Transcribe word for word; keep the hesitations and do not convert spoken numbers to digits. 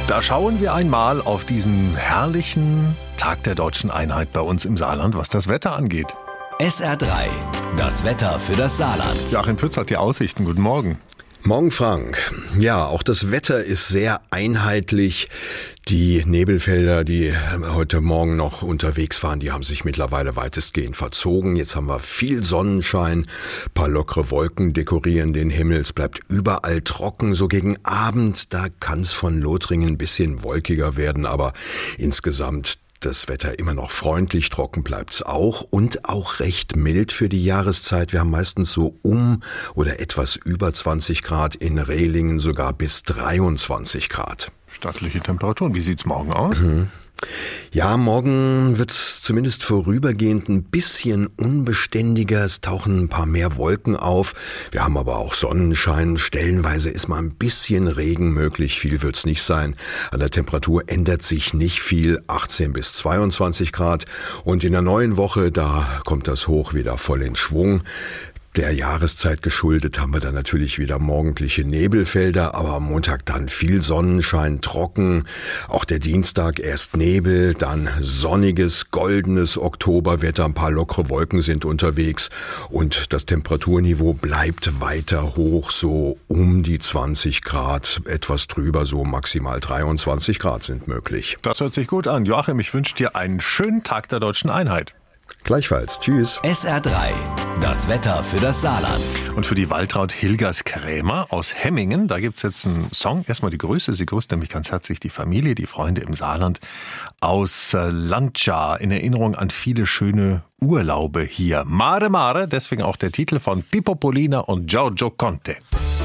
Da schauen wir einmal auf diesen herrlichen Tag der deutschen Einheit bei uns im Saarland, was das Wetter angeht. S R drei, das Wetter für das Saarland. Joachim Pütz hat die Aussichten. Guten Morgen. Morgen, Frank. Ja, auch das Wetter ist sehr einheitlich. Die Nebelfelder, die heute Morgen noch unterwegs waren, die haben sich mittlerweile weitestgehend verzogen. Jetzt haben wir viel Sonnenschein, paar lockere Wolken dekorieren den Himmel. Es bleibt überall trocken. So gegen Abend, da kann es von Lothringen ein bisschen wolkiger werden, aber insgesamt das Wetter immer noch freundlich, trocken bleibt's auch und auch recht mild für die Jahreszeit. Wir haben meistens so um oder etwas über zwanzig Grad, in Rehlingen sogar bis dreiundzwanzig Grad. Stattliche Temperaturen. Wie sieht's morgen aus? Mhm. Ja, morgen wird's zumindest vorübergehend ein bisschen unbeständiger. Es tauchen ein paar mehr Wolken auf. Wir haben aber auch Sonnenschein. Stellenweise ist mal ein bisschen Regen möglich. Viel wird's nicht sein. An der Temperatur ändert sich nicht viel. achtzehn bis zweiundzwanzig Grad. Und in der neuen Woche, da kommt das Hoch wieder voll in Schwung. Der Jahreszeit geschuldet haben wir dann natürlich wieder morgendliche Nebelfelder, aber am Montag dann viel Sonnenschein, trocken. Auch der Dienstag erst Nebel, dann sonniges, goldenes Oktoberwetter. Ein paar lockere Wolken sind unterwegs und das Temperaturniveau bleibt weiter hoch, so um die zwanzig Grad, etwas drüber, so maximal dreiundzwanzig Grad sind möglich. Das hört sich gut an. Joachim, ich wünsche dir einen schönen Tag der deutschen Einheit. Gleichfalls. Tschüss. S R drei, das Wetter für das Saarland. Und für die Waltraud Hilgers Krämer aus Hemmingen, da gibt's jetzt einen Song. Erstmal die Grüße. Sie grüßt nämlich ganz herzlich die Familie, die Freunde im Saarland aus Lancia in Erinnerung an viele schöne Urlaube hier. Mare Mare, deswegen auch der Titel von Pippo Polina und Giorgio Conte.